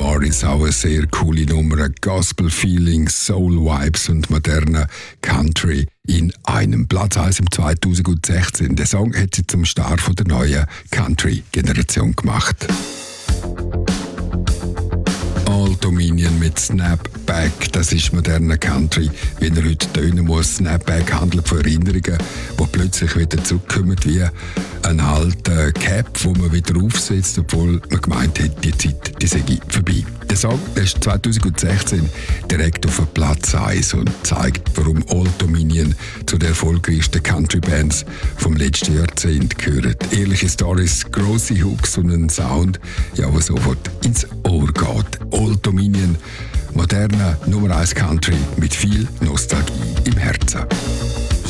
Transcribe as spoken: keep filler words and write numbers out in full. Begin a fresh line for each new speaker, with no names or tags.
Morris, auch eine sehr coole Nummer. Gospel Feelings, Soul Vibes und moderner Country in einem. Platz eins im zweitausendsechzehn. Der Song hat sie zum Start von der neuen Country-Generation gemacht. Old Dominion mit Snapback, das ist moderner Country, wie er heute tönen muss. Snapback handelt von Erinnerungen, die plötzlich wieder zurückkommen wie ein alter Cap, wo man wieder aufsetzt, obwohl man gemeint hat, die Zeit die sei vorbei. Der Song der ist zweitausendsechzehn direkt auf Platz eins und zeigt, warum Old Dominion zu den erfolgreichsten Country-Bands vom letzten Jahrzehnt gehört. Ehrliche Stories, grosse Hooks und ein Sound, ja, der sofort ins Ohr geht. Old Dominion, moderner Nummer eins Country mit viel Nostalgie im Herzen.